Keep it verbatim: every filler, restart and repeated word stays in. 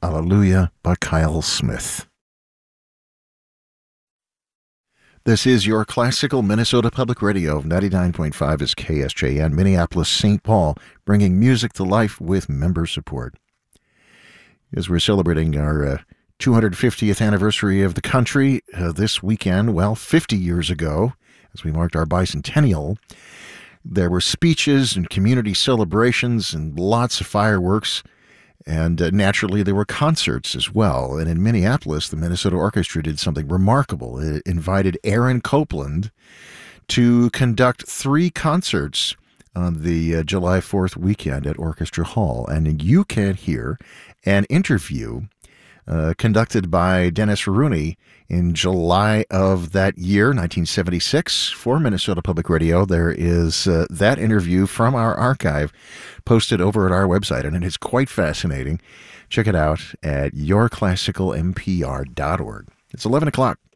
Alleluia by Kyle Smith. This is your classical Minnesota Public Radio. ninety-nine point five is K S J N, Minneapolis, Saint Paul, bringing music to life with member support. As we're celebrating our uh, two hundred fiftieth anniversary of the country uh, this weekend, well, fifty years ago, as we marked our bicentennial, there were speeches and community celebrations and lots of fireworks. And uh, naturally, there were concerts as well. And in Minneapolis, the Minnesota Orchestra did something remarkable. It invited Aaron Copland to conduct three concerts on the uh, July fourth weekend at Orchestra Hall. And you can hear an interview uh, conducted by Dennis Rooney in July of that year, nineteen seventy-six, for Minnesota Public Radio. There is uh, that interview from our archive posted over at our website, and it is quite fascinating. Check it out at your classical m p r dot org. It's eleven o'clock.